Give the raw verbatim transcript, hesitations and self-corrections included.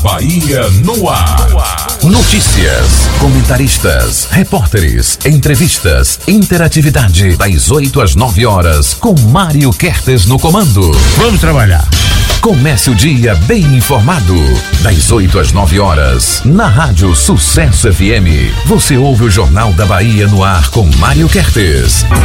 Bahia no ar. Notícias, comentaristas, repórteres, entrevistas, interatividade, das oito às nove horas, com Mário Kertes no comando. Vamos trabalhar. Comece o dia bem informado. Das oito às nove horas, na Rádio Sucesso F M. Você ouve o Jornal da Bahia no ar com Mário Kertes.